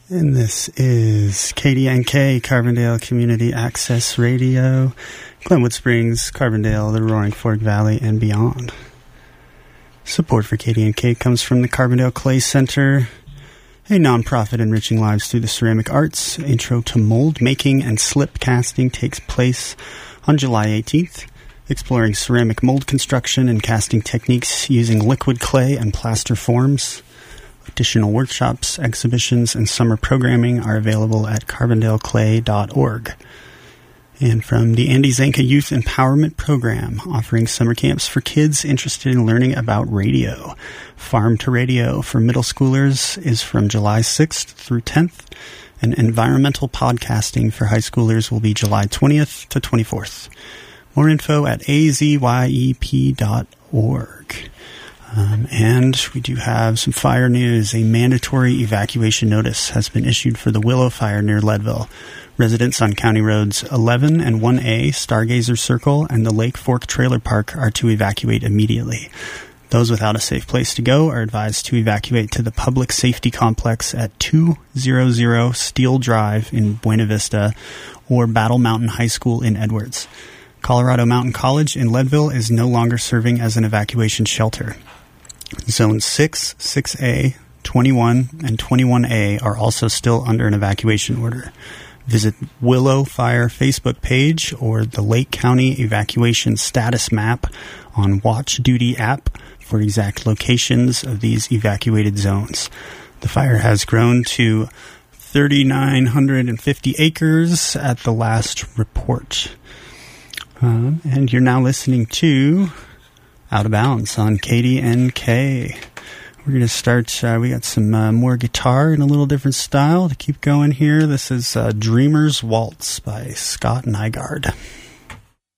And this is KDNK, Carbondale Community Access Radio, Glenwood Springs, Carbondale, the Roaring Fork Valley, and beyond. Support for KDNK comes from the Carbondale Clay Center, a nonprofit enriching lives through the ceramic arts. Intro to mold making and slip casting takes place on July 18th, exploring ceramic mold construction and casting techniques using liquid clay and plaster forms. Additional workshops, exhibitions, and summer programming are available at carbondaleclay.org. And from the Andy Zanka Youth Empowerment Program, offering summer camps for kids interested in learning about radio. Farm to Radio for middle schoolers is from July 6th through 10th, and environmental podcasting for high schoolers will be July 20th to 24th. More info at azyep.org. And we do have some fire news. A mandatory evacuation notice has been issued for the Willow Fire near Leadville. Residents on County Roads 11 and 1A, Stargazer Circle, and the Lake Fork Trailer Park are to evacuate immediately. Those without a safe place to go are advised to evacuate to the Public Safety Complex at 200 Steel Drive in Buena Vista or Battle Mountain High School in Edwards. Colorado Mountain College in Leadville is no longer serving as an evacuation shelter. Zones 6, 6A, 21, and 21A are also still under an evacuation order. Visit Willow Fire Facebook page or the Lake County Evacuation Status Map on Watch Duty app for exact locations of these evacuated zones. The fire has grown to 3,950 acres at the last report. And you're now listening to Out of Bounds on KDNK. We're going to start, we got some more guitar in a little different style to keep going here. This is Dreamer's Waltz by Scott Nygaard.